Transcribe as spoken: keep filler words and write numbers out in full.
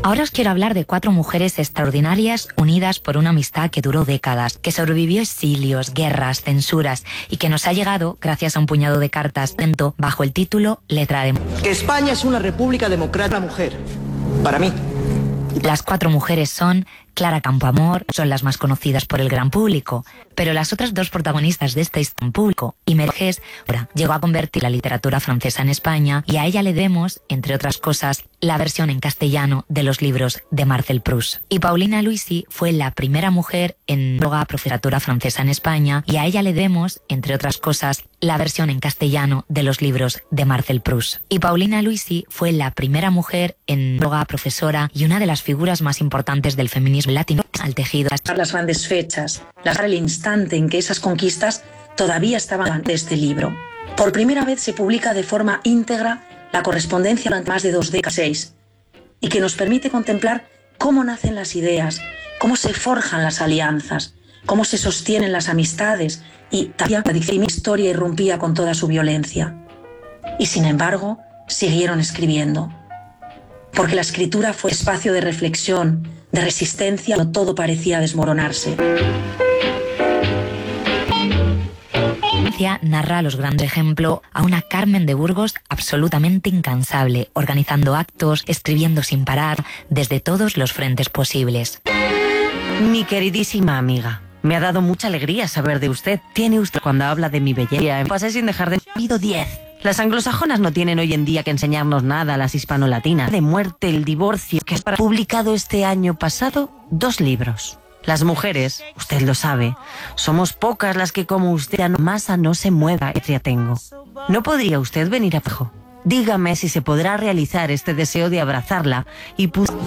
Ahora os quiero hablar de cuatro mujeres extraordinarias unidas por una amistad que duró décadas, que sobrevivió exilios, guerras, censuras y que nos ha llegado gracias a un puñado de cartas dentro bajo el título Letra de... Que España es una república democrática mujer, para mí. Las cuatro mujeres son Clara Campoamor, son las más conocidas por el gran público, pero las otras dos protagonistas de este historia público, Imerges, llegó a convertir la literatura francesa en España y a ella le debemos, entre otras cosas, la versión en castellano de los libros de Marcel Proust. Y Paulina Luisi fue la primera mujer en la literatura francesa en España y a ella le debemos, entre otras cosas, la versión en castellano de los libros de Marcel Proust. Y Paulina Luisi fue la primera mujer en profesora y una de las figuras más importantes del feminismo latino al tejido. Las grandes fechas, el instante en que esas conquistas todavía estaban de este libro. Por primera vez se publica de forma íntegra la correspondencia durante más de dos décadas y que nos permite contemplar cómo nacen las ideas, cómo se forjan las alianzas, cómo se sostienen las amistades y también la historia irrumpía con toda su violencia. Y sin embargo, siguieron escribiendo. Porque la escritura fue espacio de reflexión, de resistencia, cuando todo parecía desmoronarse. Narra los grandes ejemplos a una Carmen de Burgos absolutamente incansable, organizando actos, escribiendo sin parar, desde todos los frentes posibles. Mi queridísima amiga, me ha dado mucha alegría saber de usted. Tiene usted cuando habla de mi belleza. Pasé sin dejar de... Ha habido diez. Las anglosajonas no tienen hoy en día que enseñarnos nada a las hispanolatinas. De muerte, el divorcio, que es para... publicado este año pasado dos libros. Las mujeres, usted lo sabe, somos pocas las que como usted a masa no se mueva, ya tengo. ¿No podría usted venir abajo? Dígame si se podrá realizar este deseo de abrazarla y